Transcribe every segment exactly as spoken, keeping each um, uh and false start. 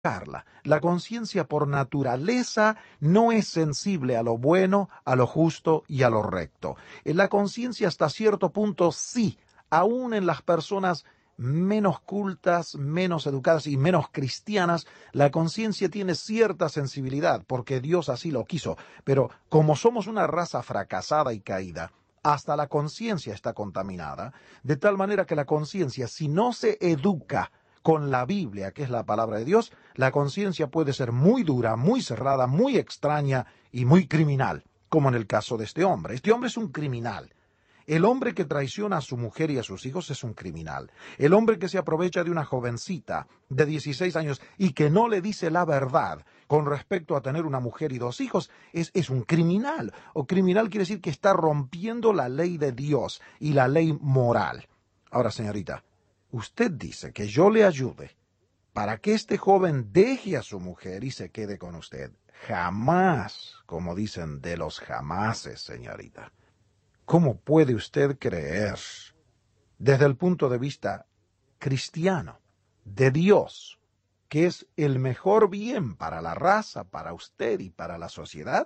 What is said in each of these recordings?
Carla. La conciencia por naturaleza no es sensible a lo bueno, a lo justo y a lo recto. En la conciencia hasta cierto punto sí, aún en las personas menos cultas, menos educadas y menos cristianas, la conciencia tiene cierta sensibilidad porque Dios así lo quiso. Pero como somos una raza fracasada y caída, hasta la conciencia está contaminada, de tal manera que la conciencia, si no se educa con la Biblia, que es la palabra de Dios, la conciencia puede ser muy dura, muy cerrada, muy extraña y muy criminal, como en el caso de este hombre. Este hombre es un criminal. El hombre que traiciona a su mujer y a sus hijos es un criminal. El hombre que se aprovecha de una jovencita de dieciséis años y que no le dice la verdad con respecto a tener una mujer y dos hijos es, es un criminal. O criminal quiere decir que está rompiendo la ley de Dios y la ley moral. Ahora, señorita, usted dice que yo le ayude para que este joven deje a su mujer y se quede con usted. Jamás, como dicen, de los jamases, señorita. ¿Cómo puede usted creer, desde el punto de vista cristiano, de Dios, que es el mejor bien para la raza, para usted y para la sociedad?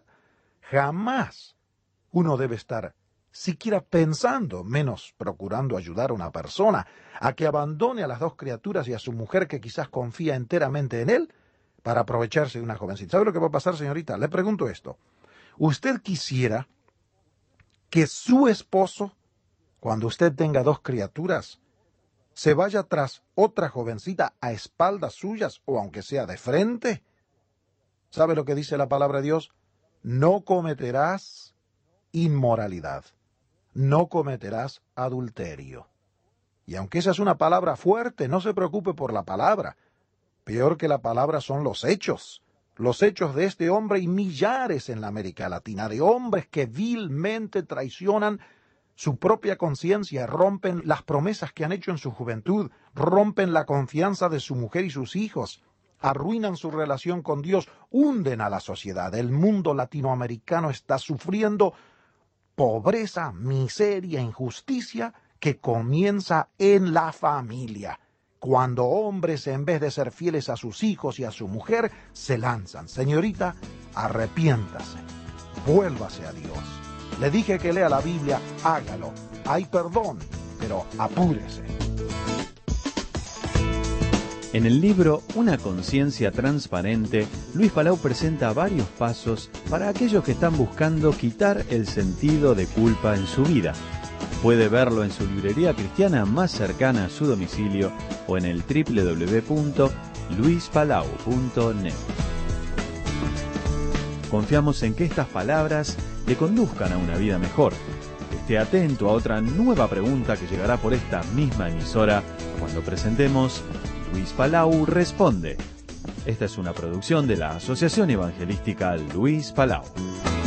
Jamás uno debe estar siquiera pensando, menos procurando ayudar a una persona, a que abandone a las dos criaturas y a su mujer que quizás confía enteramente en él, para aprovecharse de una jovencita. ¿Sabe lo que va a pasar, señorita? Le pregunto esto. ¿Usted quisiera que su esposo, cuando usted tenga dos criaturas, se vaya tras otra jovencita a espaldas suyas o aunque sea de frente? ¿Sabe lo que dice la palabra de Dios? No cometerás inmoralidad. No cometerás adulterio. Y aunque esa es una palabra fuerte, no se preocupe por la palabra. Peor que la palabra son los hechos. Los hechos de este hombre y millares en la América Latina, de hombres que vilmente traicionan su propia conciencia, rompen las promesas que han hecho en su juventud, rompen la confianza de su mujer y sus hijos, arruinan su relación con Dios, hunden a la sociedad. El mundo latinoamericano está sufriendo pobreza, miseria, injusticia que comienza en la familia, cuando hombres, en vez de ser fieles a sus hijos y a su mujer, se lanzan. Señorita, arrepiéntase, vuélvase a Dios. Le dije que lea la Biblia, hágalo. Hay perdón, pero apúrese. En el libro Una conciencia transparente, Luis Palau presenta varios pasos para aquellos que están buscando quitar el sentido de culpa en su vida. Puede verlo en su librería cristiana más cercana a su domicilio o en el doble u doble u doble u punto luis palau punto net. Confiamos en que estas palabras le conduzcan a una vida mejor. Esté atento a otra nueva pregunta que llegará por esta misma emisora cuando presentemos Luis Palau Responde. Esta es una producción de la Asociación Evangelística Luis Palau.